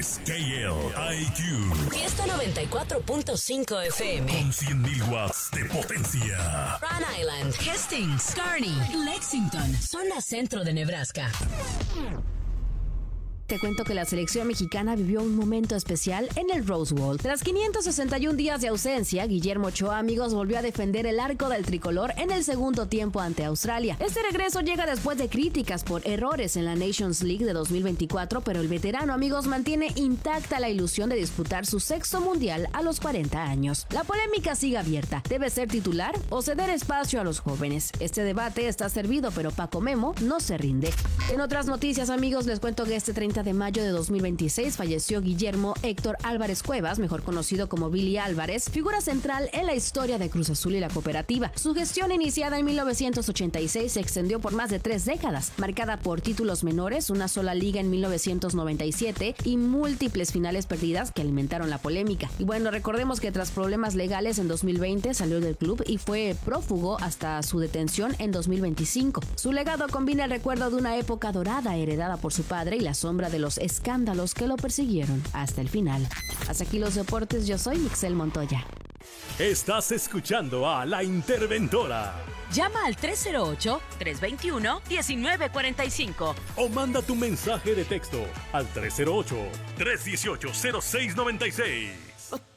es KLIQ. Fiesta 94.5 FM. Con 100.000 watts de potencia. Rhode Island, Hastings, Kearney, Lexington, zona centro de Nebraska. Te cuento que la selección mexicana vivió un momento especial en el Rose Bowl. Tras 561 días de ausencia, Guillermo Ochoa, amigos, volvió a defender el arco del tricolor en el segundo tiempo ante Australia. Este regreso llega después de críticas por errores en la Nations League de 2024, pero el veterano, amigos, mantiene intacta la ilusión de disputar su sexto mundial a los 40 años. La polémica sigue abierta. ¿Debe ser titular o ceder espacio a los jóvenes? Este debate está servido, pero Paco Memo no se rinde. En otras noticias, amigos, les cuento que este 30 de mayo de 2026 falleció Guillermo Héctor Álvarez Cuevas, mejor conocido como Billy Álvarez, figura central en la historia de Cruz Azul y la cooperativa. Su gestión, iniciada en 1986, se extendió por más de 3 décadas, marcada por títulos menores, una sola liga en 1997 y múltiples finales perdidas que alimentaron la polémica. Y bueno, recordemos que tras problemas legales en 2020 salió del club y fue prófugo hasta su detención en 2025. Su legado combina el recuerdo de una época dorada heredada por su padre y la sombra de los escándalos que lo persiguieron hasta el final. Hasta aquí los deportes, yo soy Mixel Montoya. Estás escuchando a La Interventora. Llama al 308-321-1945 O manda tu mensaje de texto al 308-318-0696.